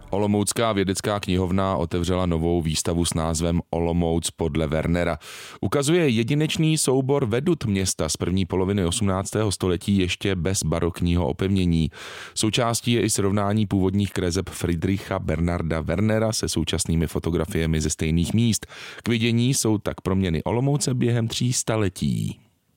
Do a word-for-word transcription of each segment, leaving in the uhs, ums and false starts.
Olomoucká vědecká knihovna otevřela novou výstavu s názvem Olomouc podle Wernera. Ukazuje jedinečný soubor vedut města z první poloviny osmnáctého století ještě bez barokního opevnění. Součástí je i srovnání původních kreseb Friedricha Bernharda Wernera se současnými fotografiemi ze stejných míst. K vidění jsou tak proměny Olomouce během tří staletí.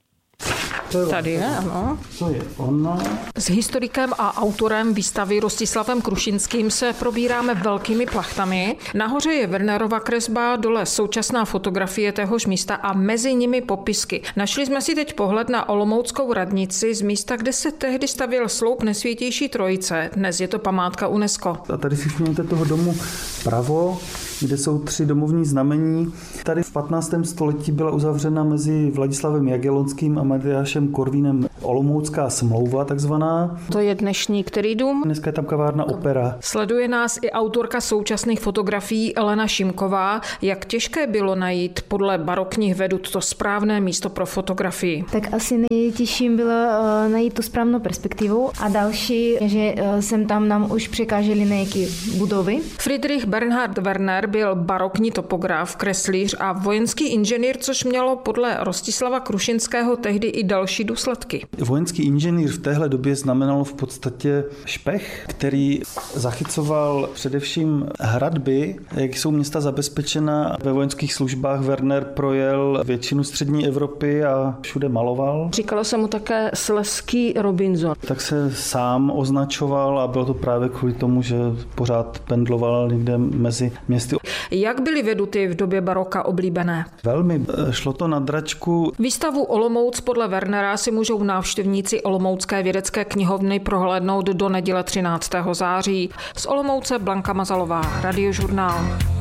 Tady je, ano. To je ono. S historikem a autorem výstavy Rostislavem Krušinským se probíráme velkými plachtami. Nahoře je Wernerova kresba, dole současná fotografie téhož místa a mezi nimi popisky. Našli jsme si teď pohled na olomouckou radnici z místa, kde se tehdy stavěl sloup Nejsvětější Trojice. Dnes je to památka UNESCO. A tady si všimněte toho domu pravo, kde jsou tři domovní znamení. Tady v patnáctém století byla uzavřena mezi Vladislavem Jagellonským a Matyášem Korvínem Olomoucká smlouva takzvaná. To je dnešní který dům? Dneska je tam kavárna Opera. Sleduje nás i autorka současných fotografií Elena Šimková. Jak těžké bylo najít podle barokních vedut to správné místo pro fotografii? Tak asi nejtěžším bylo uh, najít tu správnou perspektivu a další, že uh, sem tam nám už překážely nějaké budovy. Friedrich Bernhard Werner byl barokní topograf, kreslíř a vojenský inženýr, což mělo podle Rostislava Krušinského tehdy i další důsledky. Vojenský inženýr v téhle době znamenalo v podstatě špech, který zachycoval především hradby, jak jsou města zabezpečena. Ve vojenských službách Werner projel většinu střední Evropy a všude maloval. Říkalo se mu také Slezský Robinson. Tak se sám označoval a bylo to právě kvůli tomu, že pořád pendloval někde mezi městy. Jak byly veduty v době baroka oblíbené? Velmi. Šlo to na dračku. Výstavu Olomouc podle Wernera si můžou návštěvníci Olomoucké vědecké knihovny prohlédnout do neděle třináctého září. Z Olomouce Blanka Mazalová, Radiožurnál.